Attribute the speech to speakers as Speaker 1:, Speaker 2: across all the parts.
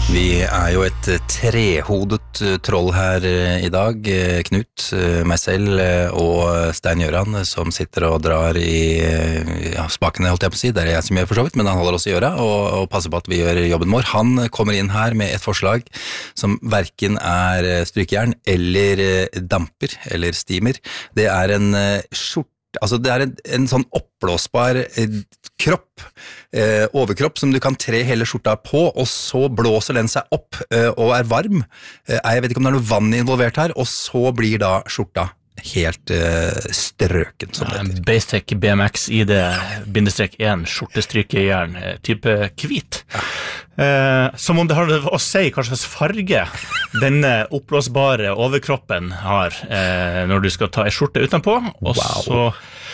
Speaker 1: Vi jo et trehodet troll her I dag, Knut, meg selv og Stein Gjøran, som sitter og drar I spakene, holdt jeg på å si. Det jeg som gjør for så vidt, men han holder oss I øra og passer på at vi gjør jobben vår. Han kommer inn her med et forslag som hverken strykejern eller damper eller steamer. Det en skjort. Altså det en sånn oppblåsbar kropp, overkropp som du kan tre hele skjorta på, og så blåser den seg opp og varm. Jeg vet ikke om det noe vann involvert her, og så blir da skjorta helt strøken som det heter.
Speaker 2: Basic BMX ID -1 skjortestrykejern type hvit. Som om det har å si hva slags farge denne oppblåsbare overkroppen har når du skal ta en skjorte utenpå, og så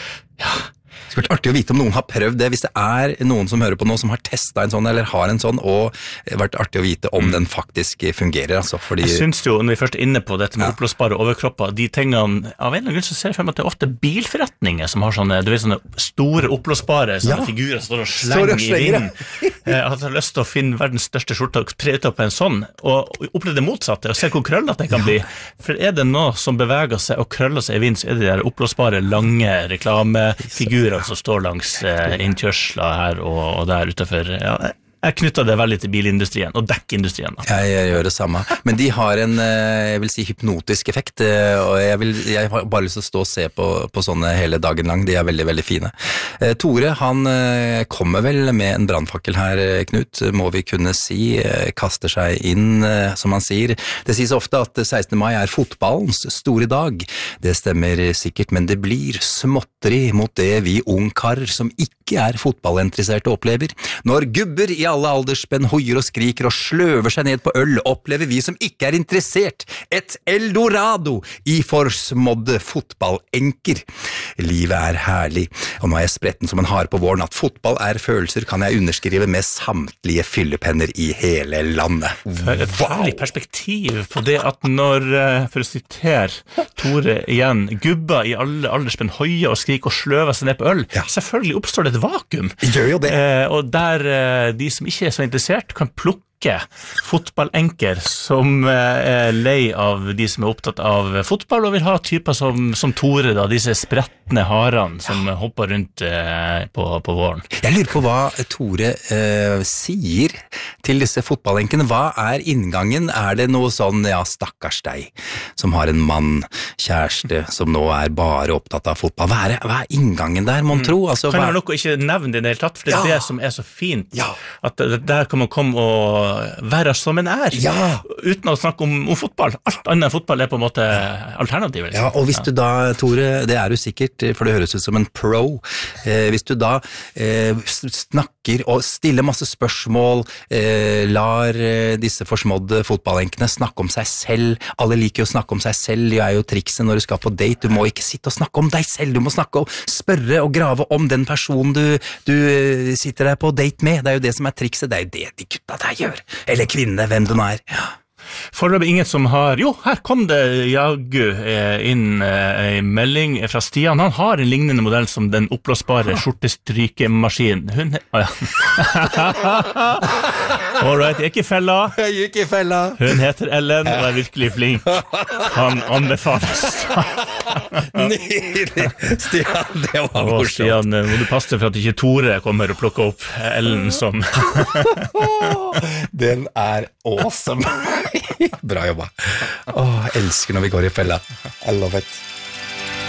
Speaker 1: Det skulle vært artig å vite om noen har prøvd det, hvis det noen som hører på nå som har testet en sånn, eller har en sånn, og det har vært artig å vite om den faktisk fungerer. Altså, fordi
Speaker 2: Jeg synes jo, når vi først inne på dette med oppblåsbare overkropper, de tingene, av en eller annen grunn så ser jeg for meg at det ofte bilforretninger som har sånne, du vet, sånne store oppblåsbare figurer som står og slenger I vinden. Jeg har lyst til å finne verdens største skjorte og pre ut på en sånn, og oppleve det motsatte, og se hvor krøllet det kan bli. For det noe som beveger seg og krøller seg I vind, så det de der oppblåsbare, lange reklamefigurer som står langs innkjørsler her og der utenfor. Jeg knytter det veldig til bilindustrien og dekkindustrien.
Speaker 1: Jeg gjør det samme, men de har en, jeg vil si, hypnotisk effekt, og jeg har bare lyst til å stå og se på sånne hele dagen lang. De veldig, veldig fine. Tore, han kommer vel med en brandfakkel her, Knut, må vi kunne si, kaster seg inn, som han sier. Det sies ofte at 16. mai fotballens store dag. Det stemmer sikkert, men det blir småtteri mot det vi ungkarer som ikke fotballinteresserte opplever. Når gubber I alle aldersspenn hoier og skriker og sløver seg ned på øl, opplever vi som ikke interessert et eldorado I forsmådde fotballenker. Livet herlig, og nå jeg spretten som en hare på våren. At fotball følelser kan jeg underskrive med samtlige fyllepenner I hele landet.
Speaker 2: For et farlig perspektiv på det at når, for å sitere Tore igjen, gubber I alle aldersspenn hoier og skriker og sløver seg ned på øl, selvfølgelig oppstår det et vakuum.
Speaker 1: Gjør jo det.
Speaker 2: Og der de som ikke så interessert kan plukke fotballenker som lei av de som opptatt av fotball og vil ha typer som Tore da, disse sprettende harene som hopper rundt på våren.
Speaker 1: Jeg lurer på hva Tore sier til disse fotballenkene. Hva inngangen? Det noe sånn, stakkars deg, som har en mann, kjæreste, som nå bare opptatt av fotball. Hva inngangen der, mon tro? Altså,
Speaker 2: kan jeg nok ikke nevne det I det hele tatt, for det det som så fint, at der kan man komme og være som en uten å snakke om fotball. Alt annet fotball på en måte alternativet. Liksom.
Speaker 1: Og hvis du da, Tore, det du sikkert, for det høres ut som en pro, hvis du da snakker og stiller masse spørsmål, lar disse forsmådde fotballenkene snakke om seg selv, alle liker jo å snakke om seg selv, det jo trikset når du skal på date, du må ikke sitte og snakke om deg selv, du må snakke og spørre og grave om den personen du sitter der på date med, det jo det som trikset, det jo det de gutta der gjør. Eller kvinne, hvem du nå
Speaker 2: Foreløpig ingen som har her kom det jaggu inn en melding fra Stian. Han har en lignende modell som den oppblåsbare skjortestrykemaskinen. Hun Alright, jeg gikk I fella.
Speaker 1: Jeg gikk I fella.
Speaker 2: Hun heter Ellen og virkelig flink. Han anbefales.
Speaker 1: Nydelig. Stian, det var morsomt.
Speaker 2: Stian, må du passe for at ikke Tore kommer og plukker opp Ellen som
Speaker 1: Den awesome. Bra jobba. Jeg elsker når vi går I fella. I love it.